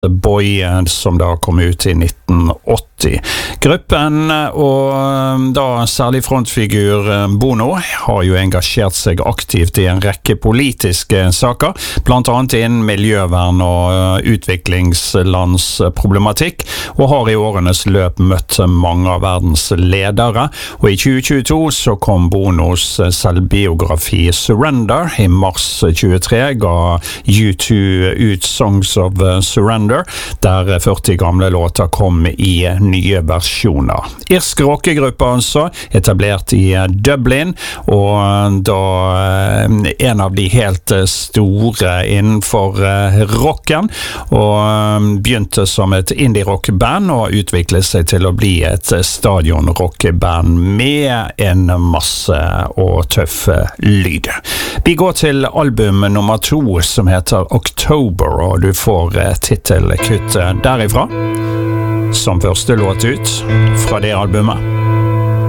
Boy, som da kom ut i 1980. Gruppen, og da særlig frontfigur Bono, har jo engasjert seg aktivt i en rekke politiske saker, blant annet innen miljøvern og utviklingslandsproblematikk, og har i årenes løp møtt mange av verdens ledere. Og i 2022 så kom Bonos selvbiografi Surrender. I mars 23 ga U2 ut Songs of Surrender, der 40 gamle låter kom i nye versjoner. Irsk rockegruppe altså, etablert i Dublin, og da en av de helt store innenfor rocken, og begynte som et indie-rockband og utviklet seg til å bli et stadion-rockband med en masse og tøff lyd. Vi går til album nummer 2 som heter October, og du får titelkuttet derifra som første låt ut fra det albumet.